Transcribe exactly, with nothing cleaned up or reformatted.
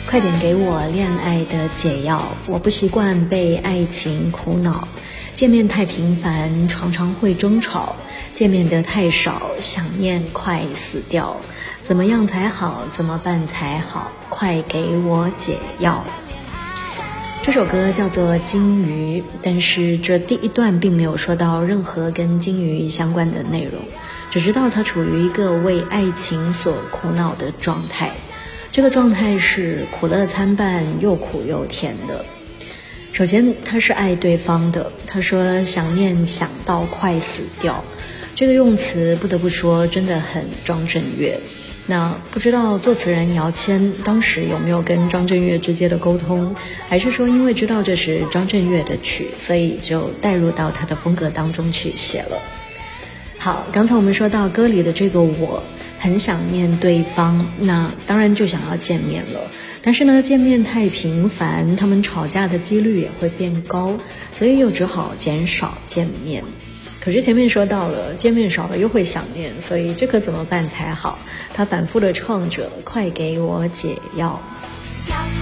快点给我恋爱的解药，我不习惯被爱情苦恼，见面太频繁，常常会争吵，见面的太少，想念快死掉，怎么样才好，怎么办才好，快给我解药。这首歌叫做《金鱼》，但是这第一段并没有说到任何跟金鱼相关的内容，只知道他处于一个为爱情所苦恼的状态。这个状态是苦乐参半，又苦又甜的。首先他是爱对方的，他说想念想到快死掉，这个用词不得不说真的很张震岳。那不知道作词人姚谦当时有没有跟张震岳直接的沟通，还是说因为知道这是张震岳的曲，所以就带入到他的风格当中去写了。好，刚才我们说到歌里的这个我很想念对方，那当然就想要见面了，但是呢见面太频繁，他们吵架的几率也会变高，所以又只好减少见面。可是前面说到了见面少了又会想念，所以这可怎么办才好？他反复的唱着快给我解药。